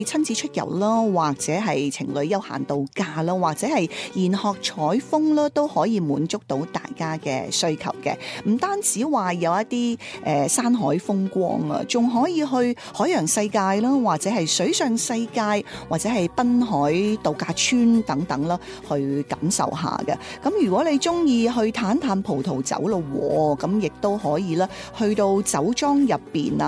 親子出遊啦，或者係情侶休閒度假啦，或者係研學採風啦，都可以滿足到大家嘅需求嘅。唔單止話有一啲山海風光啊，仲可以去海洋世界啦，或者係水上世界，或者係濱海度假村等等啦，去感受下嘅。咁如果你中意去嘆嘆葡萄酒咯，咁亦都可以啦，去到酒莊入邊啊。